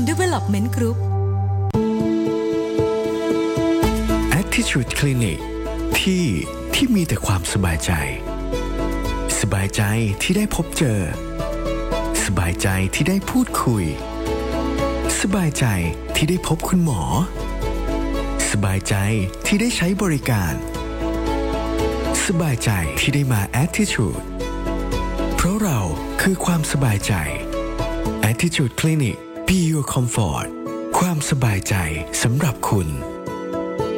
Development Group Attitude Clinic ที่มีแต่ความสบายใจสบายใจที่ได้พบเจอสบายใจที่ได้พูดคุยสบายใจที่ได้พบคุณหมอสบายใจที่ได้ใช้บริการสบายใจที่ได้มา Attitude เพราะเราคือความสบายใจ Attitude Clinic Be Your Comfort ความสบายใจสำหรับคุณ